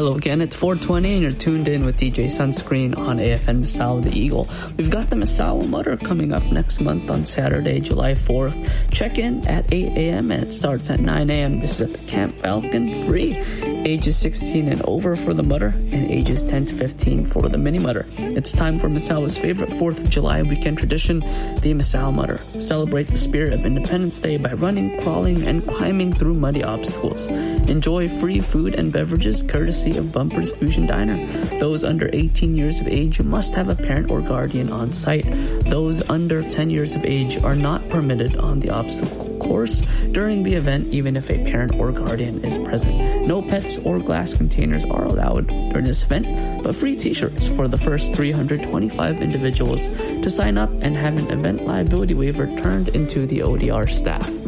Hello again, it's 420 and you're tuned in with DJ Sunscreen on AFN Misawa the Eagle. We've got the Misawa Mutter coming up next month on Saturday, July 4th. Check in at 8 a.m. and it starts at 9 a.m. This is at the Camp Falcon, free. Ages 16 and over for the Mutter and ages 10 to 15 for the Mini Mutter. It's time for Misawa's favorite 4th of July weekend tradition, the Misawa Mutter. Celebrate the spirit of Independence Day by running, crawling, and climbing through muddy obstacles. Enjoy free food and beverages courtesy of Bumpers Fusion Diner. Those under 18 years of age must have a parent or guardian on site. Those under 10 years of age are not permitted on the obstacle course during the event, even if a parent or guardian is present. No pets or glass containers are allowed during this event, but free t-shirts for the first 325 individuals to sign up and have an event liability waiver turned into the ODR staff.